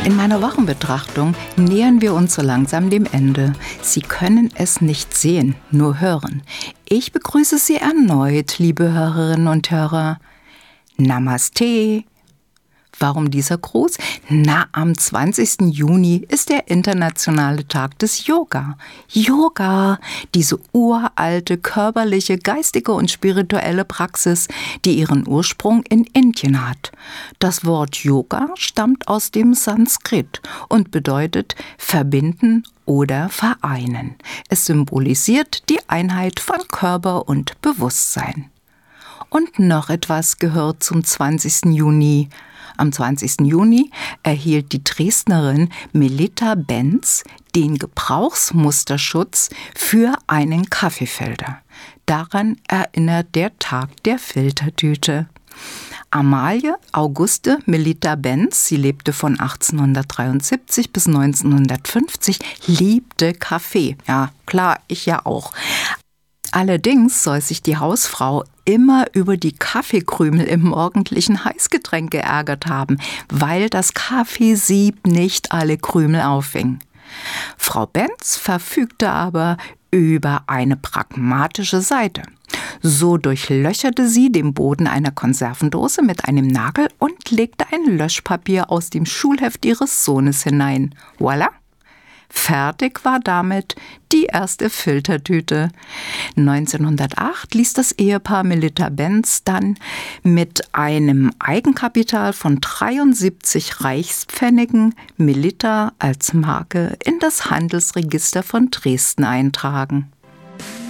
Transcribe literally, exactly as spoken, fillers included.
In meiner Wochenbetrachtung nähern wir uns so langsam dem Ende. Sie können es nicht sehen, nur hören. Ich begrüße Sie erneut, liebe Hörerinnen und Hörer. Namaste. Warum dieser Gruß? Na, am zwanzigsten Juni ist der internationale Tag des Yoga. Yoga, diese uralte körperliche, geistige und spirituelle Praxis, die ihren Ursprung in Indien hat. Das Wort Yoga stammt aus dem Sanskrit und bedeutet verbinden oder vereinen. Es symbolisiert die Einheit von Körper und Bewusstsein. Und noch etwas gehört zum zwanzigsten Juni. Am zwanzigsten Juni erhielt die Dresdnerin Melitta Benz den Gebrauchsmusterschutz für einen Kaffeefilter. Daran erinnert der Tag der Filtertüte. Amalie Auguste Melitta Benz, sie lebte von achtzehnhundertdreiundsiebzig bis neunzehnhundertfünfzig, liebte Kaffee. Ja, klar, ich ja auch. Allerdings soll sich die Hausfrau immer über die Kaffeekrümel im morgendlichen Heißgetränk geärgert haben, weil das Kaffeesieb nicht alle Krümel auffing. Frau Benz verfügte aber über eine pragmatische Seite. So durchlöcherte sie den Boden einer Konservendose mit einem Nagel und legte ein Löschpapier aus dem Schulheft ihres Sohnes hinein. Voilà! Fertig war damit die erste Filtertüte. neunzehnhundertacht ließ das Ehepaar Melitta Benz dann mit einem Eigenkapital von dreiundsiebzig Reichspfennigen Melitta als Marke in das Handelsregister von Dresden eintragen.